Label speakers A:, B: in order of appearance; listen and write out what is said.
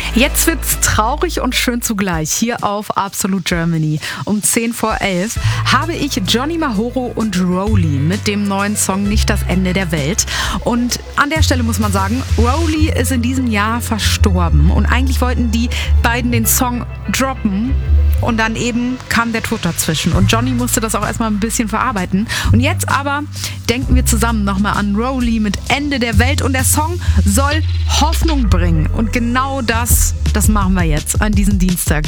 A: Jetzt wird's traurig und schön zugleich. Hier auf Absolute Germany. Um 10 vor 11 habe ich Johnny Mahoro und Rowley mit dem neuen Song Nicht das Ende der Welt. Und an der Stelle muss man sagen, Rowley ist in diesem Jahr verstorben. Und eigentlich wollten die beiden den Song droppen. Und dann eben kam der Tod dazwischen. Und Johnny musste das auch erstmal ein bisschen verarbeiten. Und jetzt aber denken wir zusammen nochmal an Rowley mit Ende der Welt. Und der Song soll Hoffnung bringen. Und genau das machen wir jetzt an diesem Dienstag